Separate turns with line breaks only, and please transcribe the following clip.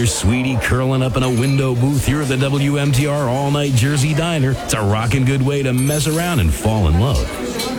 sweetie curling up in a window booth here at the WMTR All Night Jersey Diner. It's a rockin' good way to mess around and fall in love.